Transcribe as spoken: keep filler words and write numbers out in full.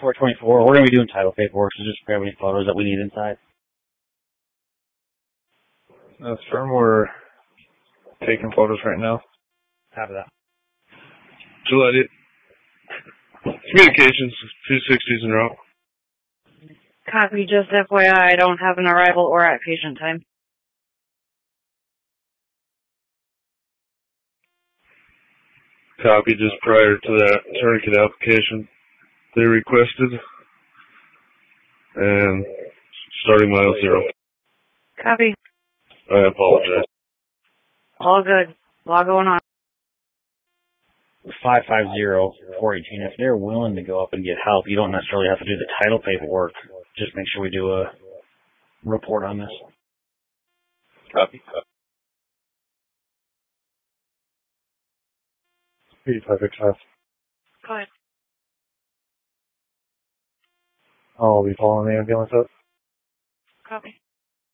four twenty-four. We're going to be doing title paperwork, so just grab any photos that we need inside. That's firm. We're taking photos right now. Copy that. Gillette, communications, two sixties en route. Copy, just F Y I, I don't have an arrival or at patient time. Copy, just prior to that tourniquet application they requested. And starting mile zero. Copy. I apologize. All good. A lot going on. five five zero, four eighteen. If they're willing to go up and get help, you don't necessarily have to do the title paperwork. Just make sure we do a report on this. Copy. eighty-five X F. Go ahead. I'll be following the ambulance up. Copy.